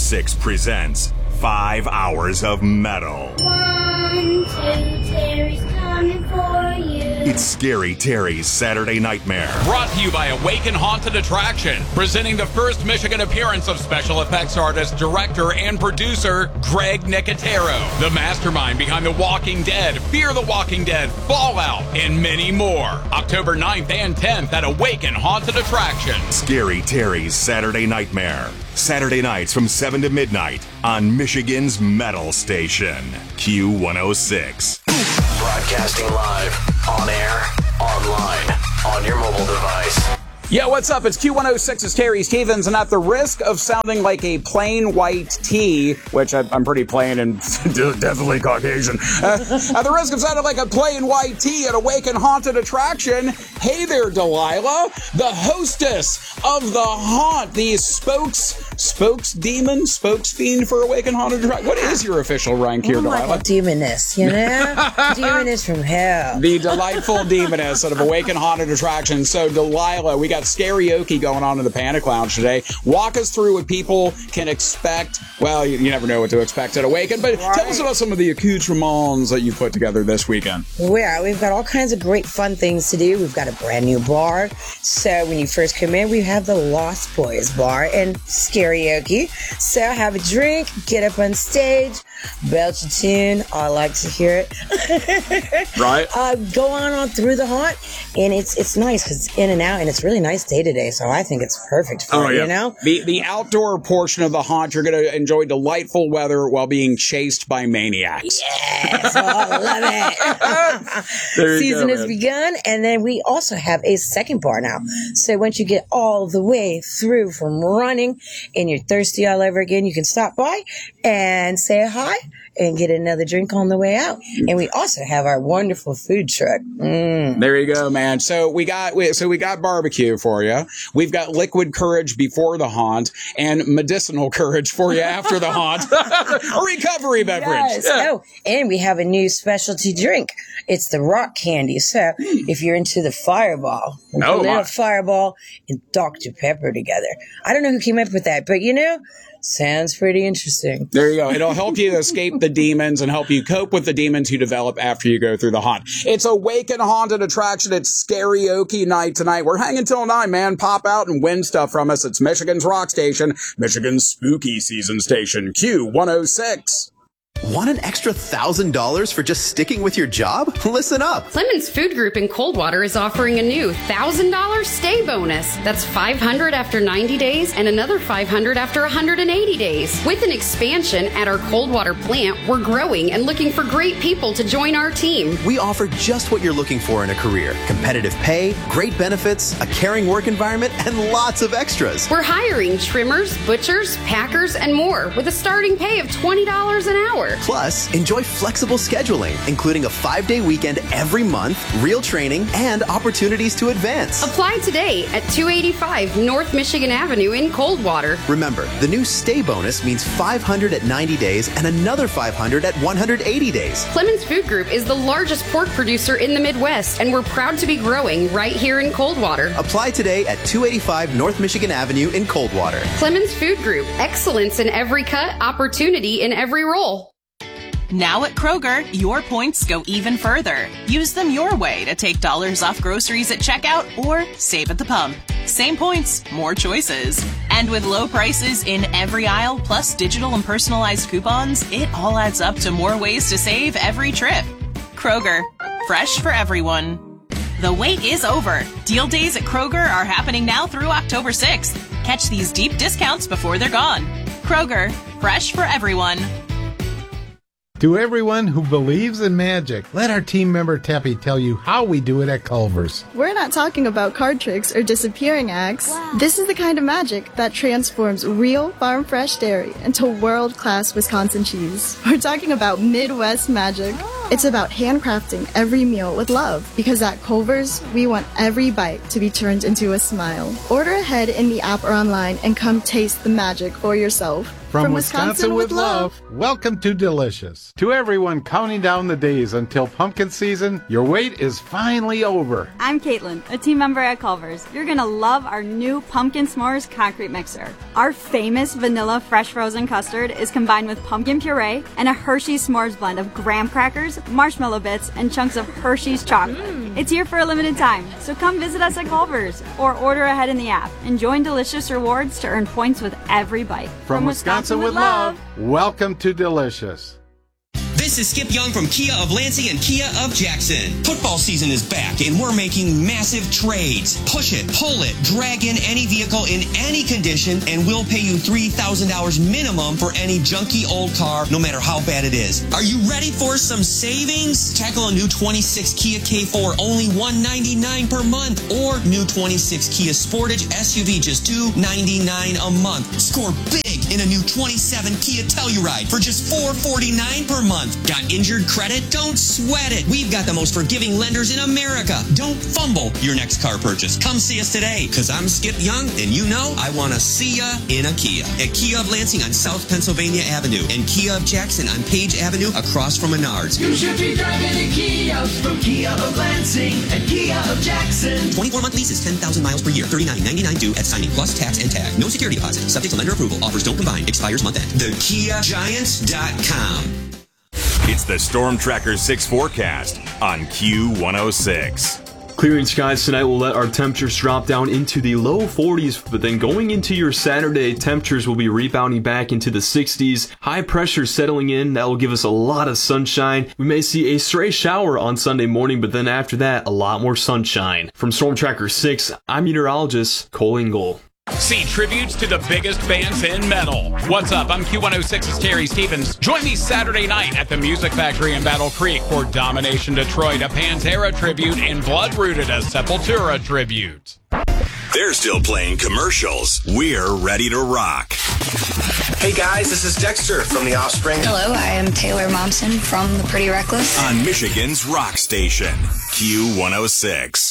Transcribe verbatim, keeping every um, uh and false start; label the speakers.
Speaker 1: six presents Five Hours of Metal.
Speaker 2: One, two, Terry's coming for you.
Speaker 1: It's Scary Terry's Saturday Nightmare.
Speaker 3: Brought to you by Awaken Haunted Attraction, presenting the first Michigan appearance of special effects artist, director, and producer Greg Nicotero, the mastermind behind The Walking Dead, Fear the Walking Dead, Fallout, and many more. October ninth and tenth at Awaken Haunted Attraction.
Speaker 1: Scary Terry's Saturday Nightmare. Saturday nights from seven to midnight on Michigan's Metal Station, Q one oh six.
Speaker 4: Broadcasting live, on air, online, on your mobile device.
Speaker 5: Yeah, what's up? It's Q one oh six. It's Terry Stevens, and at the risk of sounding like a plain white tea, which I, I'm pretty plain and definitely Caucasian, uh, at the risk of sounding like a plain white tea at Awaken Haunted Attraction, hey there, Delilah, the hostess of the haunt, the spokes, spokes demon, spokes fiend for Awaken Haunted Attraction. What is your official rank here,
Speaker 6: I'm
Speaker 5: Delilah?
Speaker 6: like a demoness, you know? Demoness from hell.
Speaker 5: The delightful demoness of Awaken Haunted Attraction. So, Delilah, we got karaoke going on in the Panic Lounge today. Walk us through what people can expect. Well, you, you never know what to expect at Awaken, but right. Tell us about some of the accoutrements that you put together this weekend.
Speaker 6: Yeah, we've got all kinds of great fun things to do. We've got a brand new bar. So when you first come in, we have the Lost Boys bar and karaoke. So have a drink, get up on stage, belch a tune. I like to hear it.
Speaker 5: Right.
Speaker 6: Uh, go on on through the haunt, and it's it's nice because it's in and out, and it's really nice day to day. So I think it's perfect for
Speaker 5: oh,
Speaker 6: it,
Speaker 5: yeah.
Speaker 6: you know?
Speaker 5: The the outdoor portion of the haunt, you're going to enjoy delightful weather while being chased by maniacs.
Speaker 6: Yes, oh, I love it. Season go, has begun, and then we also have a second bar now. So once you get all the way through from running and you're thirsty all over again, you can stop by and say hi and get another drink on the way out. And we also have our wonderful food truck. Mm.
Speaker 5: There you go, man. So we got we, so we got barbecue for you. We've got liquid courage before the haunt and medicinal courage for you after the haunt. A recovery beverage.
Speaker 6: Yes.
Speaker 5: Yeah.
Speaker 6: Oh, and we have a new specialty drink. It's the rock candy. So if you're into the Fireball, we
Speaker 5: oh,
Speaker 6: put a little
Speaker 5: my.
Speaker 6: Fireball and Doctor Pepper together. I don't know who came up with that, but you know, sounds pretty interesting.
Speaker 5: There you go. It'll help you escape the demons and help you cope with the demons you develop after you go through the haunt. It's Awaken Haunted Attraction. It's karaoke night tonight. We're hanging till nine, man. Pop out and win stuff from us. It's Michigan's rock station, Michigan's spooky season station, Q one oh six.
Speaker 7: Want an extra one thousand dollars for just sticking with your job? Listen up.
Speaker 8: Clemens Food Group in Coldwater is offering a new one thousand dollars stay bonus. That's five hundred dollars after ninety days and another five hundred dollars after one hundred eighty days. With an expansion at our Coldwater plant, we're growing and looking for great people to join our team.
Speaker 7: We offer just what you're looking for in a career. Competitive pay, great benefits, a caring work environment, and lots of extras.
Speaker 8: We're hiring trimmers, butchers, packers, and more with a starting pay of twenty dollars an hour.
Speaker 7: Plus, enjoy flexible scheduling, including a five-day weekend every month, real training, and opportunities to advance.
Speaker 8: Apply today at two eighty-five North Michigan Avenue in Coldwater.
Speaker 7: Remember, the new stay bonus means five hundred at ninety days and another five hundred at one hundred eighty days.
Speaker 8: Clemens Food Group is the largest pork producer in the Midwest, and we're proud to be growing right here in Coldwater.
Speaker 7: Apply today at two eighty-five North Michigan Avenue in Coldwater.
Speaker 8: Clemens Food Group, excellence in every cut, opportunity in every role.
Speaker 9: Now at Kroger, your points go even further. Use them your way to take dollars off groceries at checkout or save at the pump. Same points, more choices. And with low prices in every aisle, plus digital and personalized coupons, it all adds up to more ways to save every trip. Kroger, fresh for everyone. The wait is over. Deal days at Kroger are happening now through October sixth. Catch these deep discounts before they're gone. Kroger, fresh for everyone.
Speaker 10: To everyone who believes in magic, let our team member Teppy tell you how we do it at Culver's.
Speaker 11: We're not talking about card tricks or disappearing acts. Wow. This is the kind of magic that transforms real farm-fresh dairy into world-class Wisconsin cheese. We're talking about Midwest magic. Oh. It's about handcrafting every meal with love, because at Culver's, we want every bite to be turned into a smile. Order ahead in the app or online and come taste the magic for yourself.
Speaker 10: From,
Speaker 11: From
Speaker 10: Wisconsin,
Speaker 11: Wisconsin
Speaker 10: with
Speaker 11: with
Speaker 10: love, welcome to Delicious. To everyone counting down the days until pumpkin season, your wait is finally over.
Speaker 12: I'm Caitlin, a team member at Culver's. You're going to love our new Pumpkin S'mores concrete mixer. Our famous vanilla fresh frozen custard is combined with pumpkin puree and a Hershey's S'mores blend of graham crackers, marshmallow bits, and chunks of Hershey's chocolate. Mm. It's here for a limited time, so come visit us at Culver's or order ahead in the app and join Delicious Rewards to earn points with every bite.
Speaker 10: From, From Wisconsin, Wisconsin with love, welcome to Delicious.
Speaker 13: This is Skip Young from Kia of Lansing and Kia of Jackson. Football season is back and we're making massive trades. Push it, pull it, drag in any vehicle in any condition and we'll pay you three thousand dollars minimum for any junky old car, no matter how bad it is. Are you ready for some savings? Tackle a new twenty-six Kia K four, only one hundred ninety-nine dollars per month, or new twenty-six Kia Sportage S U V, just two hundred ninety-nine dollars a month. Score big in a new twenty-seven Kia Telluride for just four hundred forty-nine dollars per month. Got injured credit? Don't sweat it. We've got the most forgiving lenders in America. Don't fumble your next car purchase. Come see us today, because I'm Skip Young, and you know I want to see ya in a Kia. At Kia of Lansing on South Pennsylvania Avenue and Kia of Jackson on Page Avenue across from Menards.
Speaker 14: You should be driving a Kia from Kia of Lansing and Kia of Jackson.
Speaker 13: twenty-four month leases, ten thousand miles per year, thirty-nine ninety-nine due at signing plus tax and tag. No security deposit. Subject to lender approval. Offers don't combine. Expires month end. the kia giants dot com.
Speaker 1: It's the Storm Tracker six forecast on Q one oh six.
Speaker 15: Clearing skies tonight will let our temperatures drop down into the low forties, but then going into your Saturday, temperatures will be rebounding back into the sixties. High pressure settling in, that will give us a lot of sunshine. We may see a stray shower on Sunday morning, but then after that, a lot more sunshine. From Storm Tracker six, I'm meteorologist Cole Ingle.
Speaker 3: See tributes to the biggest bands in metal. What's up? I'm Q one oh six's Terry Stevens. Join me Saturday night at the Music Factory in Battle Creek for Domination Detroit, a Pantera tribute, and Bloodrooted, a Sepultura tribute.
Speaker 1: They're still playing commercials. We're ready to rock.
Speaker 16: Hey guys, this is Dexter from The Offspring.
Speaker 17: Hello, I am Taylor Momsen from The Pretty Reckless.
Speaker 1: On Michigan's rock station, Q one oh six.